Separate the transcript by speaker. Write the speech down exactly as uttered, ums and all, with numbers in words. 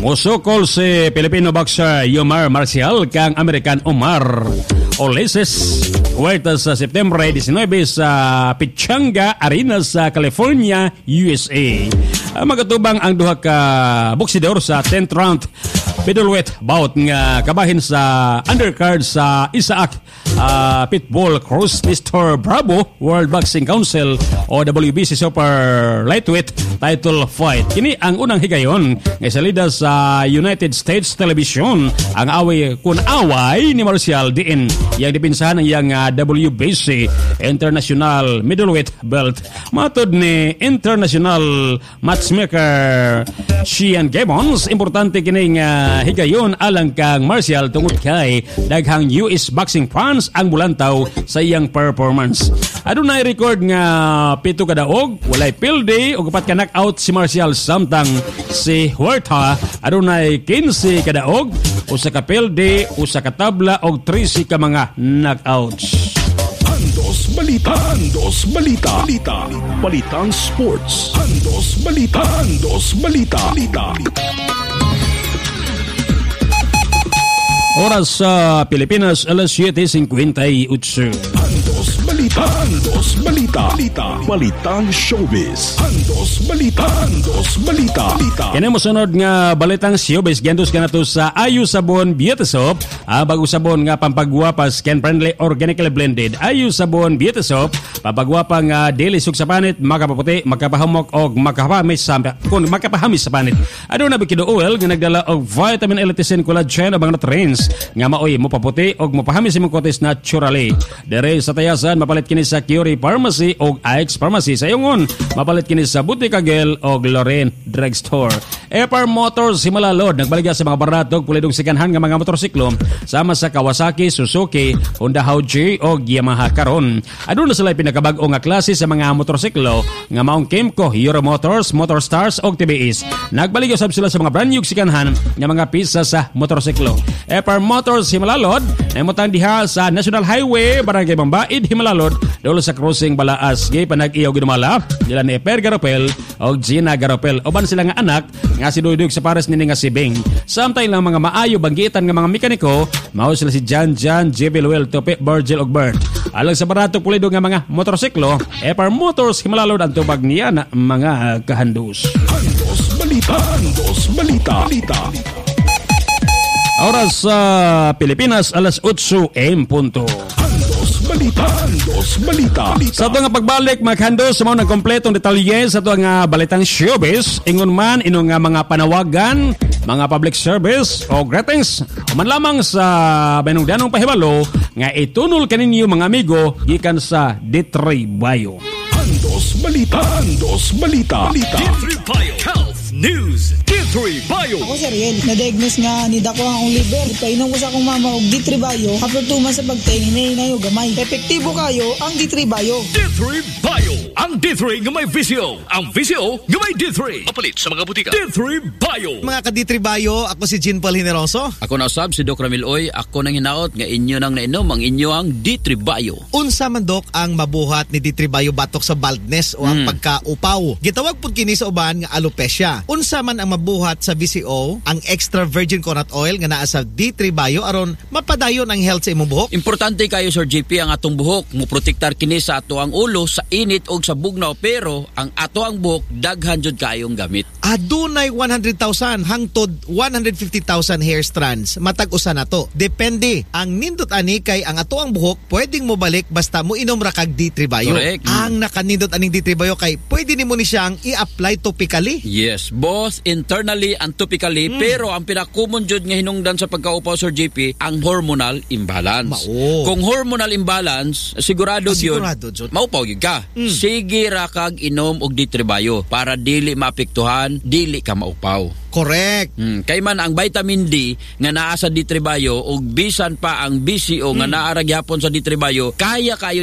Speaker 1: Musukol si Filipino boxer Yomar Marcial kang American Omar Oleses Huerta sa September nineteen sa Pichanga Arena sa California, U S A. Magatubang ang duha ka boksidor sa tenth round middleweight bout nga kabahin sa undercard sa Isaac uh, Pitbull Cruz Mister Bravo World Boxing Council o W B C Super Lightweight title fight. Kini ang unang higayon nga salida sa United States Television ang away kun away ni Marcial diin yang dipinsahan ng yang uh, W B C International Middleweight Belt. Matod ni International Matchmaker Sheehan Gibbons, importante kini nga higayon alang kang Marcial tungod kay daghang U S boxing fans ang bulantaw sa iyang performance. Adunay record nga pito ka daog, walay pilde ug upat ka knockout si Marcial, samtang si Huerta adunay quince ka daog, usa ka pilde, usa ka tabla ug trese ka mga knockouts.
Speaker 2: Andos Balita, Andos Balita, Balita, Balitang Sports. Andos Balita, Andos Balita, Balita.
Speaker 1: Oras sa Pilipinas, alas siete fifty-eight.
Speaker 2: Andos Balita, Andos Balita, Balita, Balitang Showbiz. Andos Balita, Andos Balita, Balita.
Speaker 1: Kaya mo sunod nga Balitang Showbiz, gandos ka na to sa Ayu Sabon Beauty Soap, ah, bago sabon nga pampagwapa, skin-friendly, organically blended. Ayu Sabon Beauty Soap, pampagwapa nga daily sug sa panit, makapaputi, makapahamok o makapahamis sa, kung makapahamis sa panit. Ano na bikido oil nga nagdala og vitamin, L-lysine, collagen o mga nutrients nga maoy mo paputi og mopahamis imong kotes naturally. Dere sa Tayasan mapalit kini sa Curie Pharmacy og Ike's Pharmacy. Sa Yongon mapalit kini sa Butika Gel og Loren Drugstore. Epar Motors Himalalod nagbaligya sa mga barato og pulidong sikanhan nga mga motorsiklo sama sa Kawasaki, Suzuki, Honda Hauji og Yamaha karon. Aduna sila pinakabag-o nga klase sa mga motorsiklo nga maong Kemco, Euro Motors, Motorstars og T B S. Nagbaligya sab sila sa mga brand new sikanhan nga mga pisa sa motorsiklo. Epar Motors Himalalod naimutang diha sa National Highway Barangay Bambaid Himalalod dolo sa crossing Balaas. Gay panag-iyaw ginumala dila ni Eper Garopel og Gina Garopel. Uban sila nga anak nga si Dudug sa pares nini nga si Bing. Samtay lang mga maayo banggitan nga mga mekaniko mao sila si Jan Jan, J B Luel, Tope, Virgil og Bert. Alang sa barato pulido nga mga motorsiklo, Epar Motors Himalalod ang tubag niya na mga kahandus.
Speaker 2: Andos Balita, Andos Balita, Balita.
Speaker 1: Oras sa Pilipinas, alas eight em punto.
Speaker 2: Andos Balita, Andos Balita, Balita.
Speaker 1: Sa ito nga pagbalik, maghandos sa mga kompletong detalye sa ito nga Balitang Showbiz, ingon man inong nga mga panawagan, mga public service o greetings, man lamang sa Benungdanong Pahibalo nga itunol kaninyo mga amigo gikan sa D three Bio.
Speaker 2: Andos Balita, Andos Balita, Balita.
Speaker 3: D three Bio Health News. D three Bio.
Speaker 4: Ako si Ariel, na-diagnose nga ni dako ang liver. Painom ko sa akong mama og D three Bio. After two months sa pagtingin, hinayo gamay. Epektibo kayo ang D three Bio.
Speaker 3: D three Bio. Ang D three nga may visyo. Ang visyo nga may D three. Mapalit sa mga butika. D three Bio.
Speaker 5: Mga ka-D three Bio, ako si Jean Paul Generoso.
Speaker 6: Ako na usab si Doc Ramil Oy. Ako nang hinaot nga inyo nang nainom ang inyo ang D three Bio.
Speaker 5: Unsa man Doc ang mabuhat ni D three Bio batok sa baldness o ang hmm. pagkaupaw. Gitawag pud kini sa uban nga alopecia. Unsa man ang mabuhat sa V C O, ang extra virgin coconut oil nga naa sa D three Bio aron mapadayon ang health sa imong buhok.
Speaker 6: Importante kayo Sir J P ang atong buhok mo protektar kini sa ato ang ulo sa init og sa bugnaw, pero ang ato ang buhok daghan jud kayong gamit.
Speaker 5: Adunay one hundred thousand hangtod one hundred fifty thousand hair strands. Matag usa na to. Depende. Ang nindot ani kay ang ato ang buhok pwedeng mo balik basta mo inom ra kag D three Bio.
Speaker 6: Correct.
Speaker 5: Ang nakanindot aning D three Bio kay pwede nimo ni siyang i-apply topically.
Speaker 6: Yes, both internally and topically, mm. pero ang pinaka-common jud nga hinungdan sa pagkaupaw Sir J P ang hormonal imbalance.
Speaker 5: Mao.
Speaker 6: Kung hormonal imbalance, sigurado jud maupaw gyud ka. Mm. Sige ra kag inom og D three Bio para dili maapektuhan, dili ka maupaw.
Speaker 5: Correct.
Speaker 6: Hmm. Kay man ang vitamin D nga naa sa D three Bio ug bisan pa ang B C O nga mm. naa ra gyapon sa D three Bio, kaya kayo